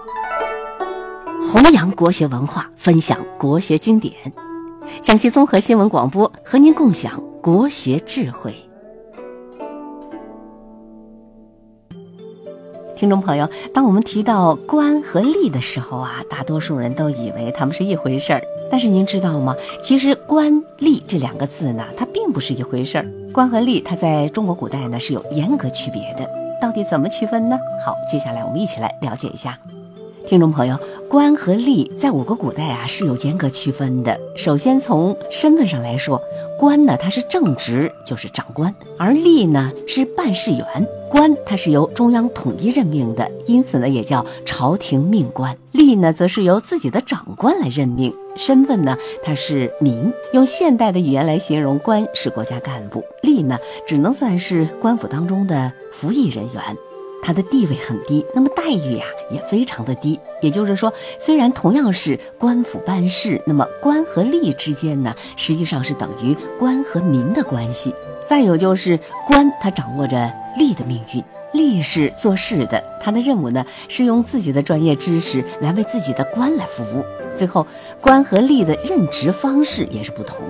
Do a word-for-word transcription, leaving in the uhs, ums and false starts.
弘扬国学文化，分享国学经典。江西综合新闻广播和您共享国学智慧。听众朋友，当我们提到官和吏的时候啊，大多数人都以为他们是一回事儿。但是您知道吗？其实官吏这两个字呢，它并不是一回事儿。官和吏它在中国古代呢是有严格区别的，到底怎么区分呢？好，接下来我们一起来了解一下。听众朋友，官和吏在我国古代啊是有严格区分的。首先从身份上来说，官呢它是正职，就是长官，而吏呢是办事员。官它是由中央统一任命的，因此呢也叫朝廷命官；吏呢则是由自己的长官来任命，身份呢它是民。用现代的语言来形容，官是国家干部，吏呢只能算是官府当中的服役人员。他的地位很低，那么待遇呀、啊、也非常的低。也就是说，虽然同样是官府办事，那么官和吏之间呢，实际上是等于官和民的关系。再有就是官，他掌握着吏的命运，吏是做事的，他的任务呢是用自己的专业知识来为自己的官来服务。最后，官和吏的任职方式也是不同。